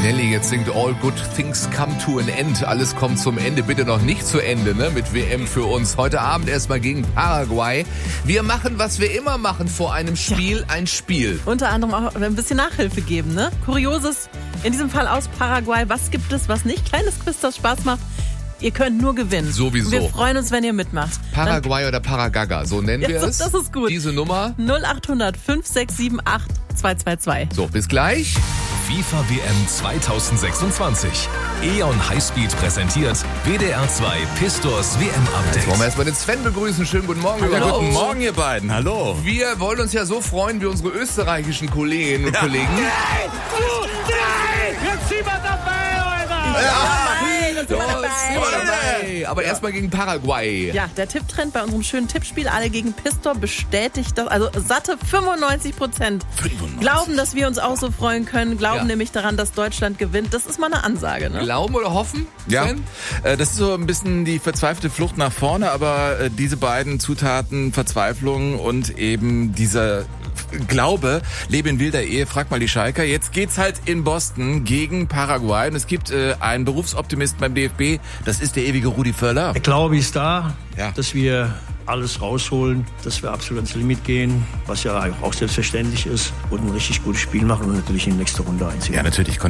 Nelly jetzt singt All Good Things Come to an End. Alles kommt zum Ende. Bitte noch nicht zu Ende, ne? Mit WM für uns. Heute Abend erstmal gegen Paraguay. Wir machen, was wir immer machen vor einem Spiel, ein Spiel. Unter anderem auch ein bisschen Nachhilfe geben, ne? Kurioses, in diesem Fall aus Paraguay. Was gibt es, was nicht? Kleines Quiz, das Spaß macht. Ihr könnt nur gewinnen. Sowieso. Wir freuen uns, wenn ihr mitmacht. Paraguay oder Paragaga, so nennen wir es. Das ist gut. Diese Nummer 0800 5678 222. So, bis gleich. FIFA WM 2026. E.ON Highspeed präsentiert WDR 2 Pistors WM-Update. Wollen wir erstmal den Sven begrüßen. Schönen guten Morgen. Ja, guten Morgen, ihr beiden. Hallo. Wir wollen uns ja so freuen wie unsere österreichischen Kolleginnen und Kollegen. Jetzt sind wir dabei, Alter! Aber erstmal gegen Paraguay. Ja, der Tipptrend bei unserem schönen Tippspiel, alle gegen Pistor, bestätigt das. Also satte 95% glauben, dass wir uns auch so freuen können, glauben nämlich daran, dass Deutschland gewinnt. Das ist mal eine Ansage, ne? Glauben oder hoffen? Ja, Sven? das ist so ein bisschen die verzweifelte Flucht nach vorne, aber diese beiden Zutaten, Verzweiflung und eben dieser Glaube, lebe in wilder Ehe, frag mal die Schalker. Jetzt geht's halt in Boston gegen Paraguay und es gibt einen Berufsoptimisten beim DFB, das ist der ewige Rudi Völler. Der Glaube ist da, Ja. dass wir alles rausholen, dass wir absolut ans Limit gehen, was ja auch selbstverständlich ist und ein richtig gutes Spiel machen und natürlich in die nächste Runde einziehen. Ja, natürlich.